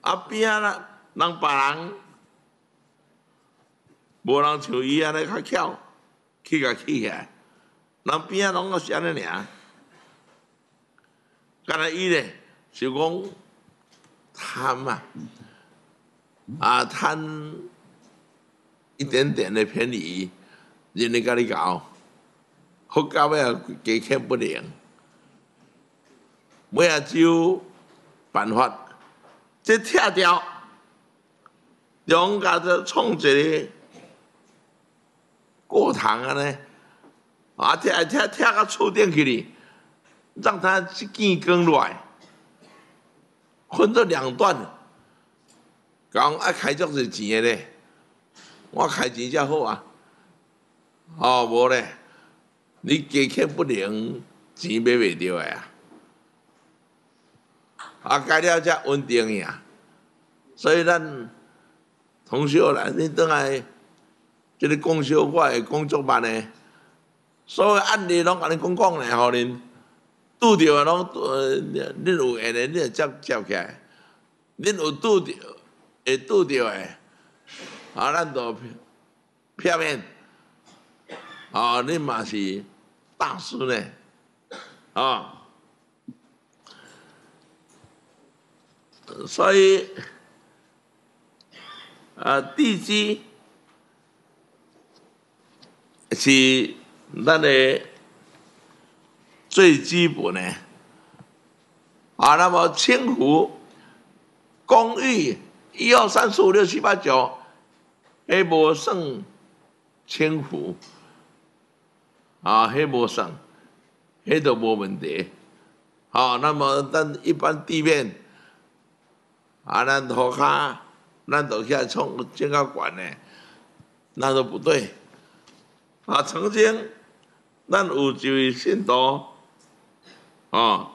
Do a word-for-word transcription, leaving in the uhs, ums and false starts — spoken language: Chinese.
啊边啊啦，人别人无人像伊安尼较巧，起甲起起来，人边啊拢个是安尼尔。干那伊咧就讲贪嘛，啊贪一点点的便宜，人家甲你搞，好到尾啊家欠不灵，尾啊只有办法，即拆掉，用家就创一个过堂安尼，啊拆拆拆到厝顶去哩。让他去见更来，分作两段，讲爱开足是钱的咧，我开钱才好啊，哦无咧，你家欠不灵，钱买袂着的啊，啊改了才稳定呀，所以咱同学啦，你倒来，即个讲小我会讲足慢的，所有案例拢甲你讲讲咧，互恁。拄着啊，拢呃，恁有缘的，你就接接起来；恁有拄着，会拄着的，啊，咱就片面。啊，恁嘛是大师呢，啊，所以啊，地基是咱的。最基本的啊，那么清湖公寓一二三四五六七八九，迄无算清湖啊，迄无算，迄都无问题。好、啊，那么咱一般地面啊，咱涂骹，咱都遐冲建较悬的，那都不对。啊，曾经咱有一位信徒。哦，